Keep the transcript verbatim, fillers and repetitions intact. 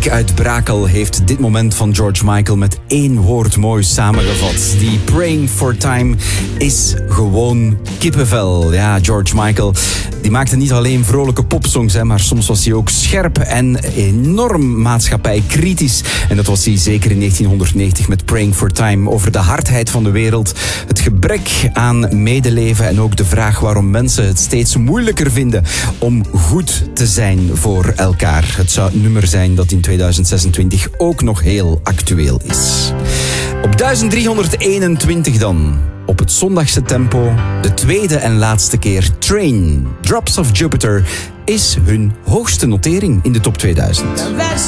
Nick uit Brakel heeft dit moment van George Michael met één woord mooi samengevat. Die Praying for Time is gewoon kippenvel. Ja, George Michael, die maakte niet alleen vrolijke popsongs, hè, maar soms was hij ook scherp en enorm maatschappijkritisch. En dat was hij zeker in negentienhonderdnegentig met Praying for Time, over de hardheid van de wereld, het gebrek aan medeleven en ook de vraag waarom mensen het steeds moeilijker vinden om goed te zijn voor elkaar. Het zou het nummer zijn dat in tweeduizend zesentwintig ook nog heel actueel is. Op duizend driehonderdeenentwintig dan, op het zondagse tempo, de tweede en laatste keer Train, Drops of Jupiter, is hun hoogste notering in de top tweeduizend.